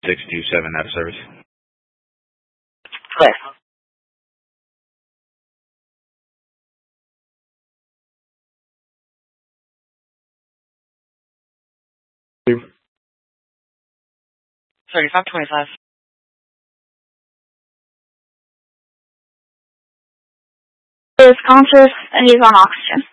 627 out of service. Clear. Clear. 3525. Is conscious and he's on oxygen.